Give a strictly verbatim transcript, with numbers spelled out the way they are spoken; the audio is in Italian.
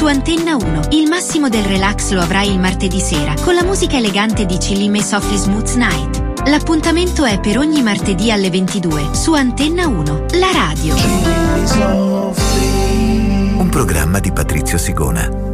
Su Antenna uno, il massimo del relax lo avrai il martedì sera con la musica elegante di Chillime Softly Smooth Night. L'appuntamento è per ogni martedì alle ventidue su Antenna uno, la radio. Un programma di Patrizio Sigona.